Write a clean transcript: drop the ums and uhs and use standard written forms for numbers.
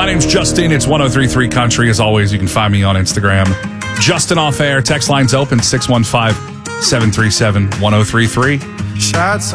My name's Justin. It's 103.3 Country. As always, you can find me on Instagram. Justin Off Air. Text line's open, 615-737-1033. Shots